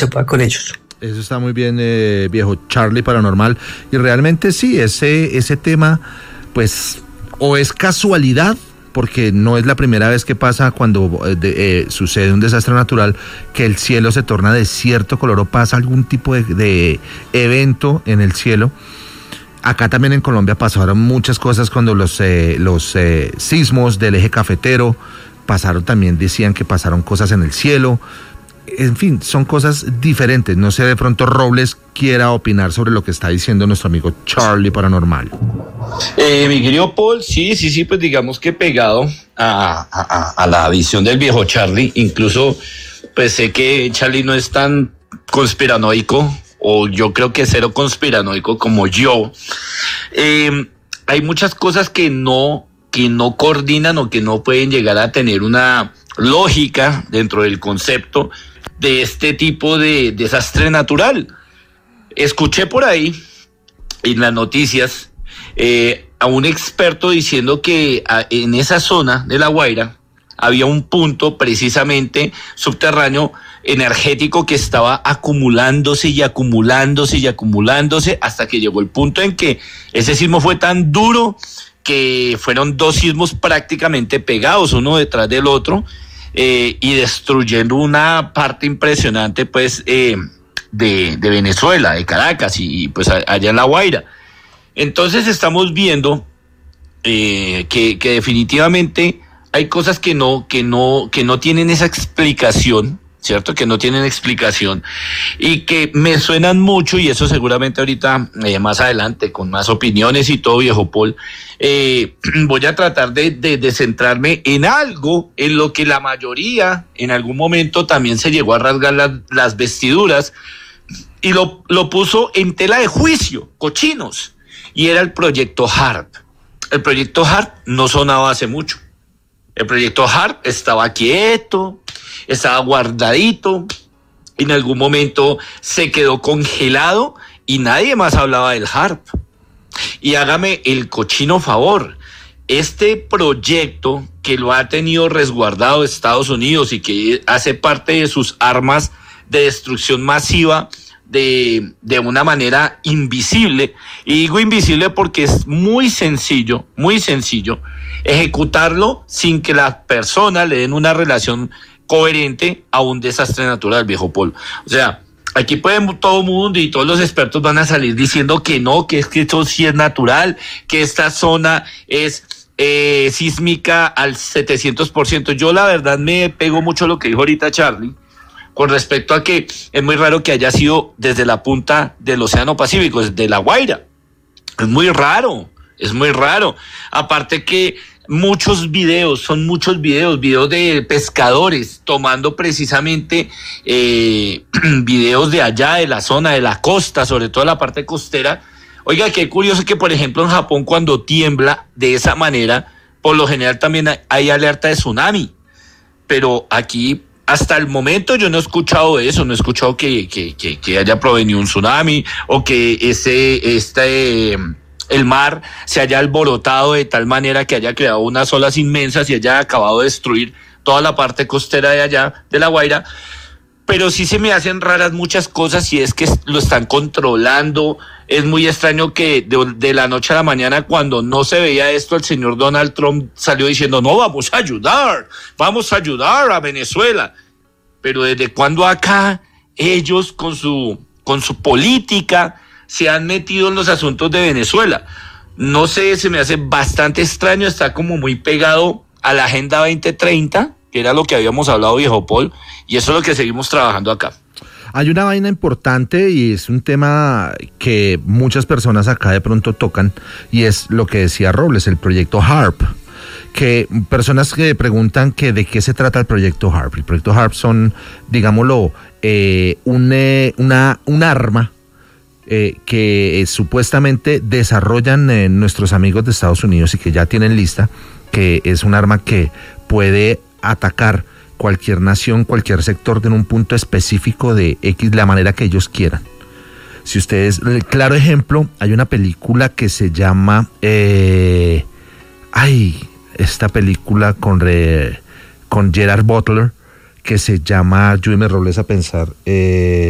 se pueda con ellos. Eso está muy bien, viejo Charlie Paranormal. Y realmente sí, ese tema, pues, o es casualidad, porque no es la primera vez que pasa cuando sucede un desastre natural, que el cielo se torna de cierto color o pasa algún tipo de evento en el cielo. Acá también en Colombia pasaron muchas cosas cuando los sismos del eje cafetero pasaron, también decían que pasaron cosas en el cielo. En fin, son cosas diferentes. No sé, de pronto Robles quiera opinar sobre lo que está diciendo nuestro amigo Charlie Paranormal. Mi querido Paul, sí, pues digamos que pegado a la visión del viejo Charlie. Incluso, pues sé que Charlie no es tan conspiranoico, o yo creo que es cero conspiranoico como yo. Hay muchas cosas que no coordinan o que no pueden llegar a tener una lógica dentro del concepto de este tipo de desastre natural. Escuché por ahí en las noticias a un experto diciendo que en esa zona de La Guaira había un punto precisamente subterráneo energético que estaba acumulándose y acumulándose y acumulándose hasta que llegó el punto en que ese sismo fue tan duro que fueron dos sismos prácticamente pegados uno detrás del otro, y destruyendo una parte impresionante pues de Venezuela, de Caracas y pues allá en La Guaira. Entonces estamos viendo que definitivamente hay cosas que no tienen esa explicación, ¿cierto? Que no tienen explicación y que me suenan mucho, y eso seguramente ahorita más adelante con más opiniones y todo, viejo Paul, voy a tratar de centrarme en algo en lo que la mayoría en algún momento también se llegó a rasgar las vestiduras y lo puso en tela de juicio, cochinos, y era el proyecto HAARP. El proyecto HAARP no sonaba hace mucho. El proyecto HAARP estaba quieto, estaba guardadito, en algún momento se quedó congelado y nadie más hablaba del HAARP. Y hágame el cochino favor, este proyecto que lo ha tenido resguardado Estados Unidos y que hace parte de sus armas de destrucción masiva de una manera invisible, y digo invisible porque es muy sencillo ejecutarlo sin que las personas le den una relación coherente a un desastre natural, viejo Paul. O sea, aquí todo el mundo y todos los expertos van a salir diciendo que no, que es que esto sí es natural, que esta zona es sísmica al 700%. Yo la verdad me pego mucho a lo que dijo ahorita Charlie, con respecto a que es muy raro que haya sido desde la punta del Océano Pacífico, desde La Guaira. Es muy raro. Aparte que son muchos videos de pescadores tomando precisamente videos de allá, de la zona, de la costa, sobre todo la parte costera. Oiga, qué curioso que, por ejemplo, en Japón, cuando tiembla de esa manera, por lo general también hay alerta de tsunami. Pero aquí, hasta el momento, yo no he escuchado eso, no he escuchado que haya provenido un tsunami o que el mar se haya alborotado de tal manera que haya creado unas olas inmensas y haya acabado de destruir toda la parte costera de allá, de La Guaira. Pero sí se me hacen raras muchas cosas, y es que lo están controlando. Es muy extraño que de la noche a la mañana, cuando no se veía esto, el señor Donald Trump salió diciendo, no, vamos a ayudar a Venezuela. Pero ¿desde cuándo acá ellos con su política se han metido en los asuntos de Venezuela? No sé, se me hace bastante extraño, está como muy pegado a la Agenda 2030, que era lo que habíamos hablado, viejo Paul, y eso es lo que seguimos trabajando acá. Hay una vaina importante y es un tema que muchas personas acá de pronto tocan, y es lo que decía Robles, el proyecto HAARP. Que personas que preguntan que de qué se trata el proyecto HAARP. El proyecto HAARP son, digámoslo, un arma que supuestamente desarrollan nuestros amigos de Estados Unidos y que ya tienen lista, que es un arma que puede atacar cualquier nación, cualquier sector en un punto específico de X, la manera que ellos quieran. Si ustedes, claro ejemplo, hay una película que se llama esta película con Gerard Butler, que se llama, ayúdeme Robles a pensar,